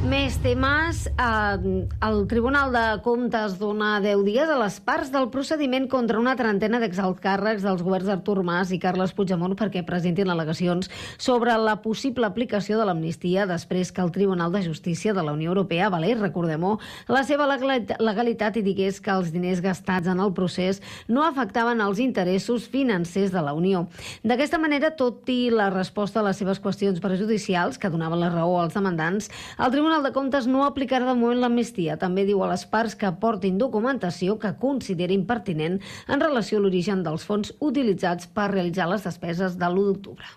Més temes. El Tribunal de Comptes dona 10 dies a les parts del procediment contra una trentena d'exaltcàrrecs dels governs Artur Mas i Carles Puigdemont perquè presentin al·legacions sobre la possible aplicació de l'amnistia després que el Tribunal de Justícia de la Unió Europea avalés, recordem-ho, la seva legalitat i digués que els diners gastats en el procés no afectaven els interessos financers de la Unió. D'aquesta manera, tot i la resposta a les seves qüestions prejudicials, que donaven la raó als demandants, el Tribunal de Comptes no aplicarà de moment l'amnistia. També diu a les parts que aportin documentació que considerin pertinent en relació a l'origen dels fons utilitzats per realitzar les despeses de l'1 d'octubre.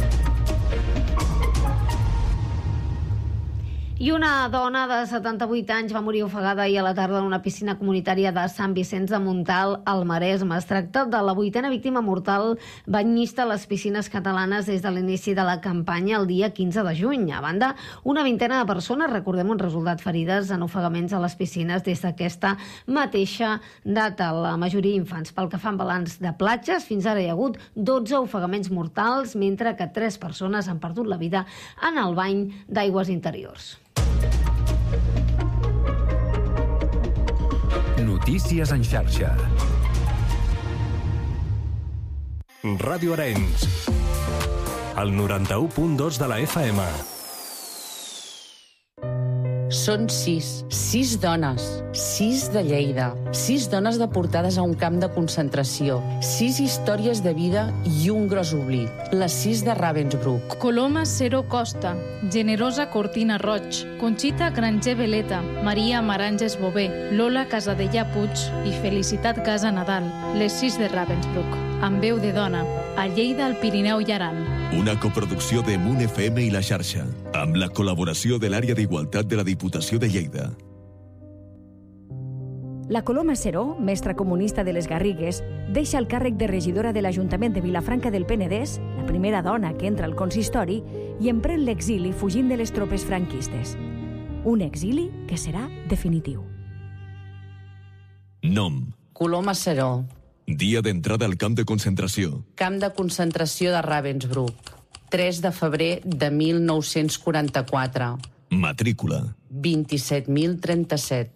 I una dona de 78 anys va morir ofegada ahir a la tarda en una piscina comunitària de Sant Vicenç de Montalt, al Maresme. Es tracta de la 8a víctima mortal banyista a les piscines catalanes des de l'inici de la campanya el dia 15 de juny. A banda, una vintena de persones, recordem, han resultat ferides en ofegaments a les piscines des d'aquesta mateixa data, la majoria infants. Pel que fa en balanç de platges, fins ara hi ha hagut 12 ofegaments mortals, mentre que 3 persones han perdut la vida en el bany d'aigües interiors. Notícies en xarxa. Ràdio Arenys, el 91.2 de la FM. Són 6 dones, 6 de Lleida, 6 dones deportades a un camp de concentració, 6 històries de vida i un gros oblit, les 6 de Ravensbrück. Coloma Cero Costa, Generosa Cortina Roig, Conxita Granger Veleta, Maria Maranges Bové, Lola Casadella Puig i Felicitat Casa Nadal, les 6 de Ravensbrück, amb veu de dona, a Lleida, al Pirineu i Aran. Una coproducció de Munt FM i La Xarxa, amb la col·laboració de l'Àrea d'Igualtat de la Diputació de Lleida. La Coloma Seró, mestra comunista de les Garrigues, deixa el càrrec de regidora de l'Ajuntament de Vilafranca del Penedès, la primera dona que entra al consistori, i emprèn l'exili fugint de les tropes franquistes. Un exili que serà definitiu. Nom: Coloma Seró. Dia d'entrada al camp de concentració. Camp de concentració de Ravensbrück. 3 de febrer de 1944. Matrícula: 27.037.